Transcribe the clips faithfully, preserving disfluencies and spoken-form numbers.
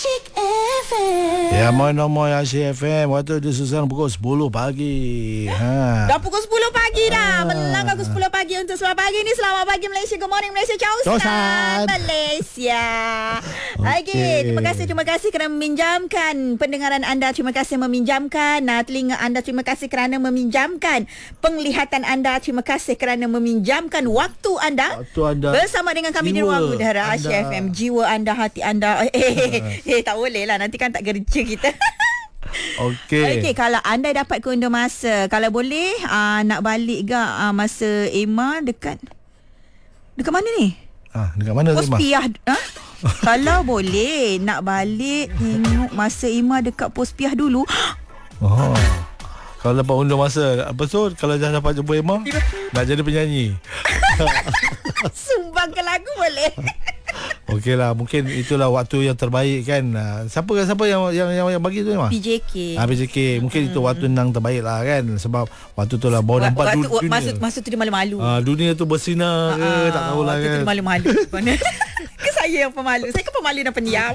Ya, mau nombor yang C F M. Waktu dia sekarang pukul sepuluh pagi. Ha. Dah pukul sepuluh pagi dah. Melangkah pukul sepuluh pagi untuk selamat pagi ni. Selamat pagi Malaysia. Good morning Malaysia. Ciao San Malaysia. Okay. Okay. Terima kasih, terima kasih kerana meminjamkan pendengaran anda. Terima kasih meminjamkan uh, telinga anda. Terima kasih kerana meminjamkan penglihatan anda. Terima kasih kerana meminjamkan waktu anda, waktu anda bersama dengan kami di ruang udara Asia F M. Jiwa anda, hati anda. Eh, eh, eh tak boleh lah. Nanti kan tak kerja kita. Okey. Okey, kalau anda dapat konda masa, kalau boleh uh, nak balik ke uh, masa Emma dekat dekat mana ni? Ah, dekat mana tu, Emma? Pospiah. Ha? Kalau boleh nak balik tengok masa Emma dekat Pospiah dulu. Oh. Kalau dapat undur masa, apa tu? Kalau dah dapat jumpa Emma, nak jadi penyanyi. Sumbangkan lagu boleh. Okey lah, mungkin itulah waktu yang terbaik kan. Siapa siapa yang yang yang, yang bagi tu Emma? P J K. Ah, P J K. Mungkin hmm. itu waktu nang terbaik lah kan. Sebab waktu tu lah baru nampak waktu, dunia. Masa, masa tu dia malu-malu. Ah, dunia tu bersinar ke, ah, tak tahulah waktu kan. Waktu tu malu-malu. Ke saya yang pemalu. Saya kan pemalu dan pendiam.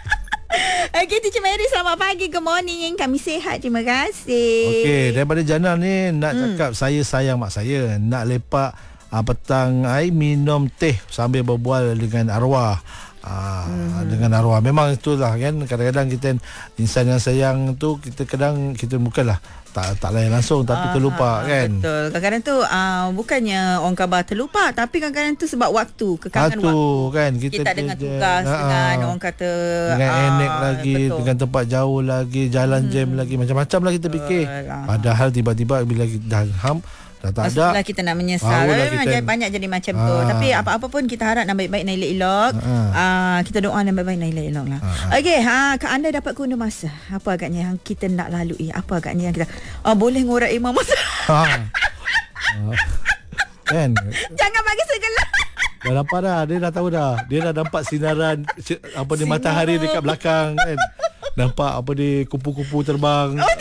Okey, Teacher Mary, selamat pagi. Good morning. Kami sihat, terima kasih. Okey, daripada Jana ni nak Hmm. cakap saya sayang mak saya. Nak lepak uh, petang ai minum teh sambil berbual dengan arwah. Ah, hmm. Dengan arwah. Memang itulah kan, kadang-kadang kita insan yang sayang tu kita kadang kita bukanlah tak tak layan langsung tapi Aha, terlupa kan. Betul. Kadang-kadang tu uh, bukannya orang khabar terlupa, tapi kadang-kadang tu sebab waktu, kekangan Atu, waktu. Kan kita, kita dengan je, tugas ha, dengan orang kata dengan uh, enek lagi, betul. dengan tempat jauh lagi, jalan hmm. jam lagi, macam-macam lah kita fikir. Betul. Padahal tiba-tiba bila kita dah ham dah tak ada, maksudlah kita nak menyesal. Barulah kita, kita, banyak jadi macam ha. tu. Tapi apa-apa pun kita harap nak baik-baik, nak elok-elok. Ha. Uh, kita doa nak baik-baik, nak elok-elok lah. Ha. Okey, ha, anda dapat guna masa. Apa agaknya yang kita nak lalui? Apa agaknya yang kita uh, boleh ngorak imam masa? Ha. Kan? Jangan bagi segala. Dah nampak dah, dia dah tahu dah. Dia dah nampak sinaran apa ni, matahari dekat belakang kan. Nampak apa dia, kupu-kupu terbang. Oh,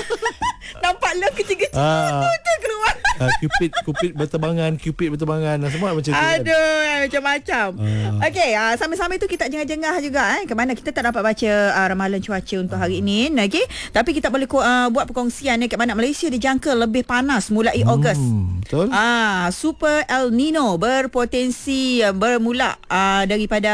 nampak lah kecil-kecil Ah. tu keluar. Uh, Cupid Cupid berterbangan, Cupid berterbangan, semua macam tu kan. Aduh, macam-macam. Ah. Okey, uh, sambil-sambil tu kita jengah-jengah juga eh. Ke mana kita tak dapat baca uh, ramalan cuaca untuk hari ini, okey. Tapi kita boleh uh, buat perkongsian eh, ke mana Malaysia dijangka lebih panas mulai hmm, Ogos. Betul. Ah, Super El Nino berpotensi uh, bermula uh, daripada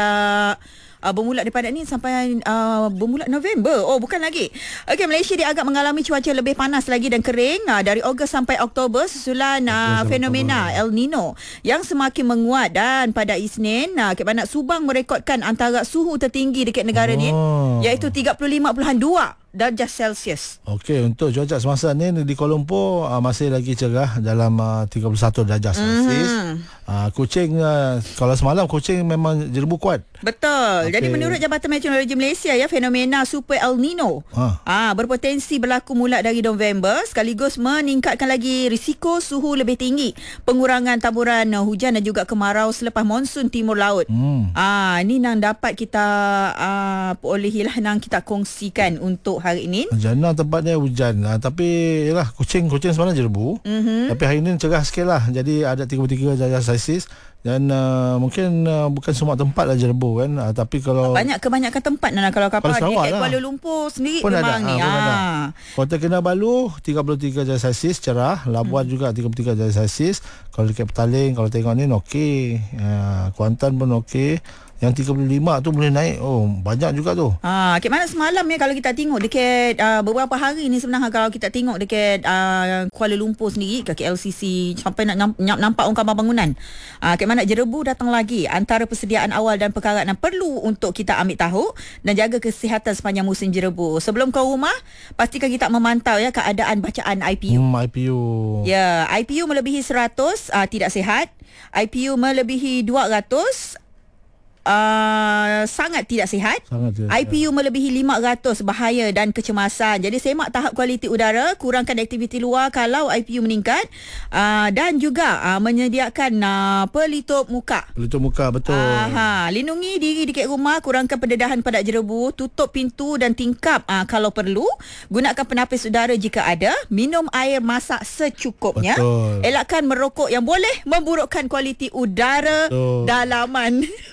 Uh, bermula daripada ni sampai uh, bermula November. Oh, bukan lagi. Okey, Malaysia dia agak mengalami cuaca lebih panas lagi dan kering uh, dari Ogos sampai Oktober susulan uh, fenomena Oktober. El Nino yang semakin menguat. Dan pada Isnin, uh, Kepala Subang merekodkan antara suhu tertinggi dekat negara oh. ni, iaitu tiga puluh lima perpuluhan dua darjah Celsius. Okey, untuk cuaca semasa ni di Kuala Lumpur uh, masih lagi cerah dalam uh, tiga puluh satu darjah Celsius. Mm-hmm. Uh, Kuching uh, kalau semalam Kuching memang jerbu kuat. Betul. Okay. Jadi menurut Jabatan Meteorologi Malaysia ya, fenomena Super El Nino ha. ah berpotensi berlaku mula dari November, sekaligus meningkatkan lagi risiko suhu lebih tinggi, pengurangan taburan uh, hujan dan juga kemarau selepas monsun timur laut. Hmm. Ah ini nang dapat kita uh, perolehilah nang kita kongsikan untuk hari ini. Jana tempatnya hujan uh, tapi yalah Kuching Kuching semalam jerbu. Mm-hmm. Tapi hari ini cerah sikit lah. Jadi ada tiga puluh tiga darjah Celsius. Dan uh, mungkin uh, bukan semua tempat lah jerbu kan, uh, tapi kalau banyak kebanyakan tempat Nana, kalau kapal di lah. Kuala Lumpur sendiri pun memang ada, ni ha, ha. Kota Kinabalu tiga puluh tiga darjah Celsius cerah, Labuan hmm. juga tiga puluh tiga darjah Celsius. Kalau dekat Petaling, kalau tengok ni okey, uh, Kuantan pun okey. Yang tiga puluh lima tu boleh naik. Oh, banyak juga tu. Ha, kat mana semalam ya, kalau kita tengok dekat uh, beberapa hari ni sebenarnya, kalau kita tengok dekat uh, Kuala Lumpur sendiri, ke K L C C, sampai nak nampak, nampak orang kamar bangunan. Uh, kat mana jerebu datang lagi. Antara persediaan awal dan perkara yang perlu untuk kita ambil tahu dan jaga kesihatan sepanjang musim jerebu. Sebelum kau rumah, pastikan kita memantau ya keadaan bacaan I P U. Hmm, I P U. Ya, I P U melebihi seratus uh, tidak sihat. I P U melebihi dua ratus Uh, sangat tidak sihat. Sangat tidak I P U sihat. Melebihi lima ratus bahaya dan kecemasan. Jadi semak tahap kualiti udara, kurangkan aktiviti luar kalau I P U meningkat, uh, dan juga uh, menyediakan uh, pelitup muka. Pelitup muka, betul. Aha, lindungi diri dekat rumah, kurangkan pendedahan pada jerebu, tutup pintu dan tingkap uh, kalau perlu. Gunakan penapis udara jika ada. Minum air masak secukupnya. Betul. Elakkan merokok yang boleh memburukkan kualiti udara betul. Dalaman.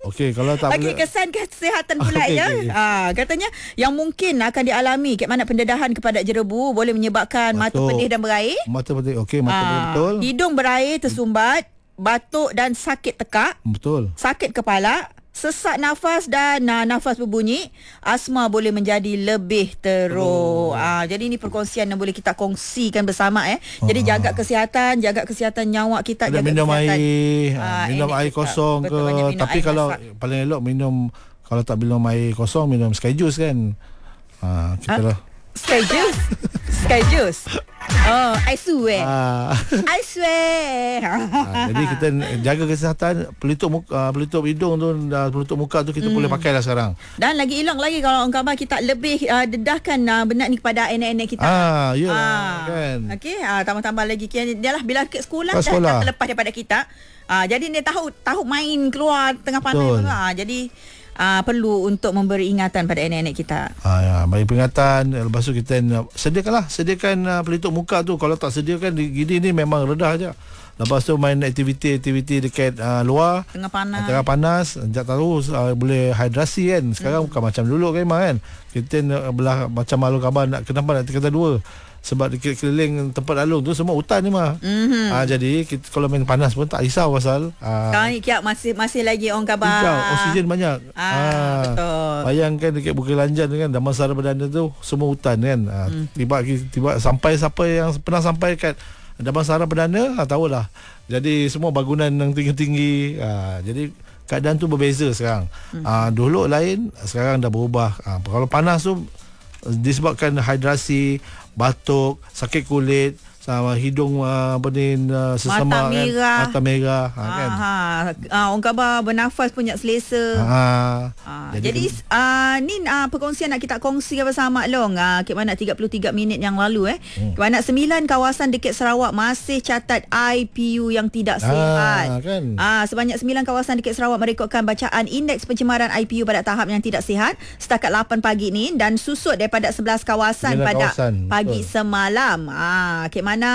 Okey, kalau tak Okey, boleh. kesan kesihatan pula Okey, ya. okey, okey. Ah, katanya yang mungkin akan dialami kat mana pendedahan kepada jerebu boleh menyebabkan mata Batuk. pedih dan berair. Mata pedih. Okey, mata pedih Ah, betul. hidung berair tersumbat, batuk dan sakit tekak, Betul. sakit kepala, sesak nafas dan uh, nafas berbunyi, asma boleh menjadi lebih teruk. Ah, jadi ini perkongsian yang boleh kita kongsikan bersama eh. Jadi Ah. jaga kesihatan, jaga kesihatan nyawa kita, Ada jaga minum kesihatan. air, Ah, ah, minum ini air kita. kosong Betul, ke. banyak minum Tapi air kalau masak. paling elok minum, kalau tak minum air kosong, minum sky juice kan. Ah, kita Ah? lah. Sky juice. Sky juice. Oh, I swear. Ah. I swear. Ah, jadi kita jaga kesihatan, pelitup muka, uh, pelitup hidung tu, uh, pelitup muka tu kita hmm. boleh pakai lah sekarang. Dan lagi elok lagi kalau orang khabar kita lebih uh, dedahkan uh, benda ni kepada anak-anak kita. Ah, ya Ah, kan. Okey, ah, tambah-tambah lagi dia lah bila ke sekolah Ke dah, sekolah. dah terlepas daripada kita. Ah, jadi dia tahu tahu main keluar tengah panas Betul. tu. Ah, jadi ah, perlu untuk memberi ingatan pada anak-anak kita. Ah, ya, bagi peringatan. Lepas tu kita uh, sediakanlah, sediakan uh, pelitup muka tu. Kalau tak sediakan, gini ni memang redah je. Lepas tu main aktiviti-aktiviti dekat uh, luar. Tengah panas. Tengah panas, tak tahu uh, boleh hidrasi kan. Sekarang hmm. bukan macam dulu kan, Imam kan. Kita uh, belah macam malu khabar nak kenapa nak kata dua. Sebab di keliling tempat Alung tu semua hutan ni mah. Mm-hmm. Ah, jadi kita, kalau main panas pun tak risau pasal ah, Sekarang ni kiap masih masih lagi orang khabar. hijau, oksigen banyak. Ah, ah, betul. Bayangkan dekat Bukit Lanjan tu kan, Damansara Perdana tu semua hutan kan. Ah, mm. tiba tiba sampai siapa yang pernah sampai kat Damansara Perdana, ah, tahulah. Jadi semua bangunan yang tinggi-tinggi. Ah, jadi keadaan tu berbeza sekarang. Mm. Ah, dulu lain, sekarang dah berubah. Ah, kalau panas tu disebabkan hidrasi, batuk, sakit kulit, sama hidung uh, apa ni uh, sesemak Mata merah. kan, mata merah ha, Ah, kan. ha. Ah, orang khabar bernafas punya selesa. Ha, Ah, jadi jadi uh, ni uh, perkongsian nak kita kongsikan bersama Long. Uh, Kek Manak tiga puluh tiga minit yang lalu eh. Hmm. Kek Manak sembilan kawasan dekat Sarawak masih catat I P U yang tidak sihat. Ah, kan. Ah, sebanyak sembilan kawasan dekat Sarawak merekodkan bacaan indeks pencemaran I P U pada tahap yang tidak sihat setakat lapan pagi ni dan susut daripada sebelas kawasan sembilan pada kawasan, pagi betul. semalam. Ah, Kek Manak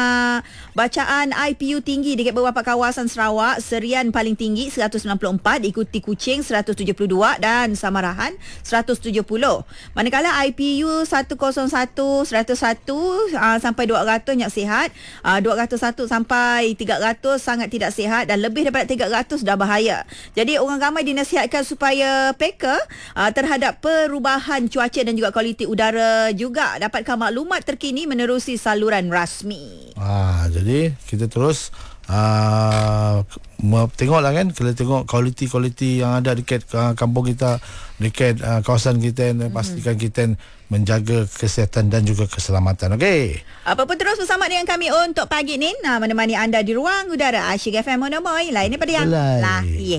bacaan I P U tinggi dekat beberapa kawasan Sarawak. Serian paling tinggi seratus sembilan puluh empat, diikuti Kuching seratus tujuh puluh dua dan Samarahan seratus tujuh puluh. Manakala I P U seratus satu, seratus satu uh, sampai dua ratus yang sihat, uh, dua ratus satu sampai tiga ratus sangat tidak sihat dan lebih daripada tiga ratus dah bahaya. Jadi orang ramai dinasihatkan supaya peka uh, terhadap perubahan cuaca dan juga kualiti udara, juga dapatkan maklumat terkini menerusi saluran rasmi. Ah, jadi kita terus uh, tengoklah kan, kita tengok kualiti-kualiti yang ada dekat uh, kampung kita, dekat uh, kawasan kita, dan pastikan kita menjaga kesihatan dan juga keselamatan. Okey. Apa pun terus bersama dengan kami untuk pagi ni, nah, menemani anda di ruang udara Asyik F M Monomoy. Lain daripada yang Belai. lahir.